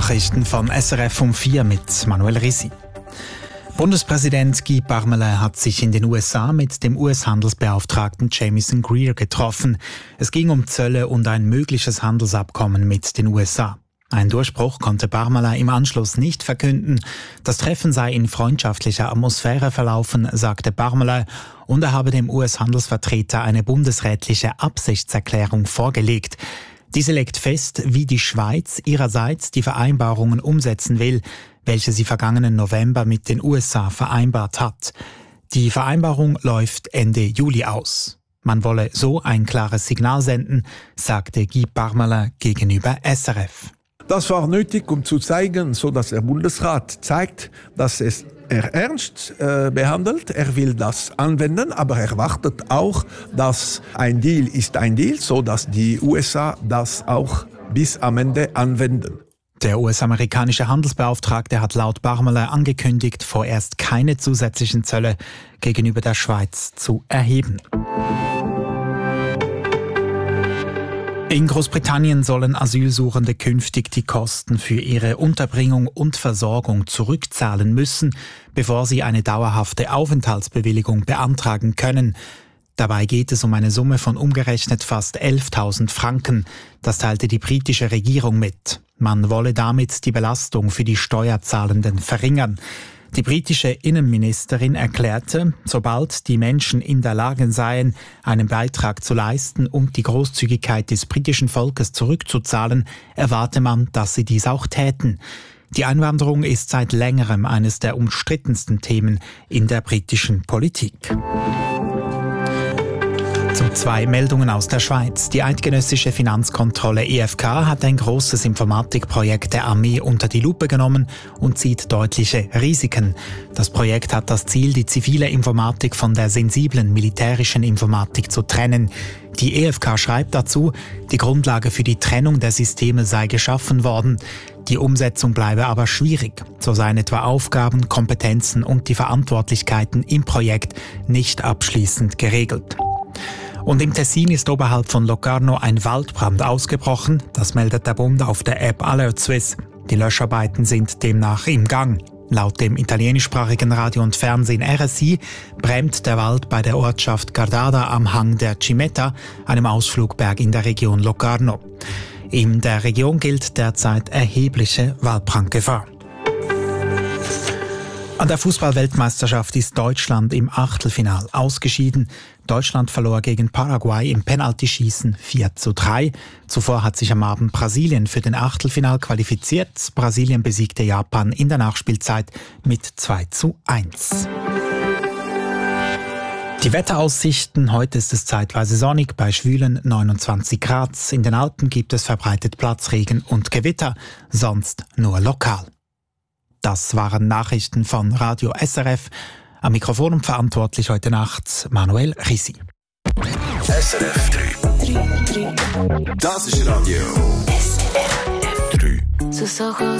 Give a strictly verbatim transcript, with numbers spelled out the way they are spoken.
Nachrichten von S R F um vier mit Manuel Risi. Bundespräsident Guy Parmelin hat sich in den U S A mit dem U S-Handelsbeauftragten Jamieson Greer getroffen. Es ging um Zölle und ein mögliches Handelsabkommen mit den U S A. Ein Durchbruch konnte Parmelin im Anschluss nicht verkünden. Das Treffen sei in freundschaftlicher Atmosphäre verlaufen, sagte Parmelin, und er habe dem U S-Handelsvertreter eine bundesrätliche Absichtserklärung vorgelegt. Diese legt fest, wie die Schweiz ihrerseits die Vereinbarungen umsetzen will, welche sie vergangenen November mit den U S A vereinbart hat. Die Vereinbarung läuft Ende Juli aus. Man wolle so ein klares Signal senden, sagte Guy Parmelin gegenüber S R F. Das war nötig, um zu zeigen, so dass der Bundesrat zeigt, dass es er ernst äh, behandelt. Er will das anwenden, aber er wartet auch, dass ein Deal ist ein Deal, so dass die U S A das auch bis am Ende anwenden. Der U S-amerikanische Handelsbeauftragte hat laut Parmelin angekündigt, vorerst keine zusätzlichen Zölle gegenüber der Schweiz zu erheben. In Großbritannien sollen Asylsuchende künftig die Kosten für ihre Unterbringung und Versorgung zurückzahlen müssen, bevor sie eine dauerhafte Aufenthaltsbewilligung beantragen können. Dabei geht es um eine Summe von umgerechnet fast elftausend Franken. Das teilte die britische Regierung mit. Man wolle damit die Belastung für die Steuerzahlenden verringern. Die britische Innenministerin erklärte, sobald die Menschen in der Lage seien, einen Beitrag zu leisten und die Großzügigkeit des britischen Volkes zurückzuzahlen, erwarte man, dass sie dies auch täten. Die Einwanderung ist seit längerem eines der umstrittensten Themen in der britischen Politik. Zu zwei Meldungen aus der Schweiz. Die eidgenössische Finanzkontrolle E F K hat ein großes Informatikprojekt der Armee unter die Lupe genommen und sieht deutliche Risiken. Das Projekt hat das Ziel, die zivile Informatik von der sensiblen militärischen Informatik zu trennen. Die E F K schreibt dazu, die Grundlage für die Trennung der Systeme sei geschaffen worden. Die Umsetzung bleibe aber schwierig. So seien etwa Aufgaben, Kompetenzen und die Verantwortlichkeiten im Projekt nicht abschließend geregelt. Und im Tessin ist oberhalb von Locarno ein Waldbrand ausgebrochen. Das meldet der Bund auf der App Alert Suisse. Die Löscharbeiten sind demnach im Gang. Laut dem italienischsprachigen Radio und Fernsehen R S I brennt der Wald bei der Ortschaft Gardada am Hang der Cimetta, einem Ausflugberg in der Region Locarno. In der Region gilt derzeit erhebliche Waldbrandgefahr. An der Fußball-Weltmeisterschaft ist Deutschland im Achtelfinal ausgeschieden. Deutschland verlor gegen Paraguay im Penaltyschießen vier zu drei. Zuvor hat sich am Abend Brasilien für den Achtelfinal qualifiziert. Brasilien besiegte Japan in der Nachspielzeit mit zwei zu eins. Die Wetteraussichten: Heute ist es zeitweise sonnig, bei schwülen neunundzwanzig Grad. In den Alpen gibt es verbreitet Platzregen und Gewitter, sonst nur lokal. Das waren Nachrichten von Radio S R F. Am Mikrofon und verantwortlich heute Nacht Manuel Risi. S R F drei. Das ist Radio S R F drei.